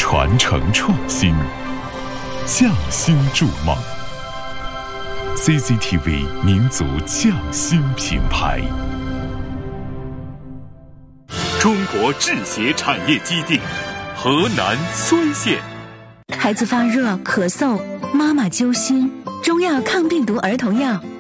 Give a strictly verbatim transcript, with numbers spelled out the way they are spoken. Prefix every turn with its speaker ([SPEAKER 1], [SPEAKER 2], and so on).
[SPEAKER 1] 传承创新，匠心筑梦。C C T V 民族匠心品牌。中国制鞋产业基地，河南睢县。
[SPEAKER 2] 孩子发热、咳嗽，妈妈揪心，中药抗病毒儿童药